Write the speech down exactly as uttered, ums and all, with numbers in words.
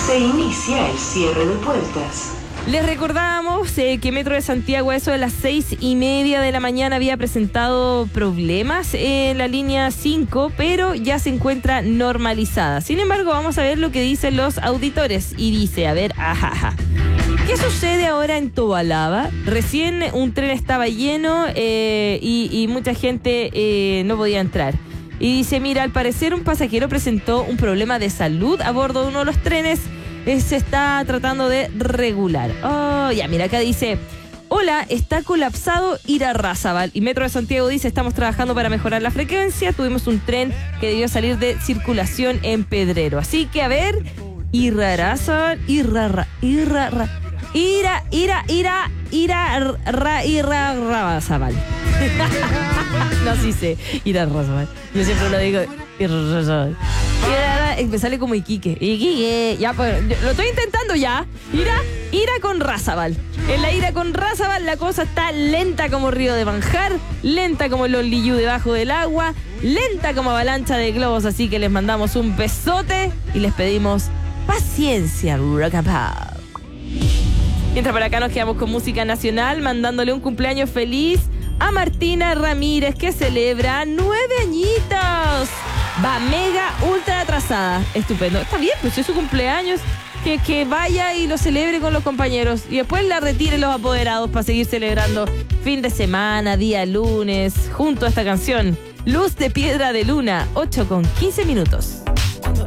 Se inicia el cierre de puertas. Les recordamos eh, que Metro de Santiago a eso de las seis y media de la mañana había presentado problemas en la línea cinco, pero ya se encuentra normalizada. Sin embargo, vamos a ver lo que dicen los auditores. Y dice, a ver, ajaja. ¿Qué sucede ahora en Tobalaba? Recién un tren estaba lleno eh, y, y mucha gente eh, no podía entrar. Y dice, mira, al parecer un pasajero presentó un problema de salud a bordo de uno de los trenes. Eh, se está tratando de regular. Oh, ya, mira, acá dice, hola, está colapsado Irarrázaval. Y Metro de Santiago dice, estamos trabajando para mejorar la frecuencia. Tuvimos un tren que debió salir de circulación en Pedrero. Así que, a ver, Irarrázaval, Irarra, Irarra... Ira, ira, ira, ira, ra, ira, rabazabal. No, sí sé, ira, rabazabal. Yo siempre lo digo, ira, rabazabal. Me sale como Iquique. Iquique, ya, pues, lo estoy intentando ya. Ira, ira con Razabal. En la ira con Razabal la cosa está lenta como río de manjar, lenta como los liyú debajo del agua, lenta como avalancha de globos. Así que les mandamos un besote y les pedimos paciencia, rock and pop. Mientras por acá nos quedamos con música nacional, mandándole un cumpleaños feliz a Martina Ramírez, que celebra nueve añitos. Va mega ultra atrasada. Estupendo. Está bien, pues es su cumpleaños. Que, que vaya y lo celebre con los compañeros. Y después la retiren los apoderados para seguir celebrando fin de semana, día lunes, junto a esta canción. Luz de Piedra de Luna, ocho con quince minutos.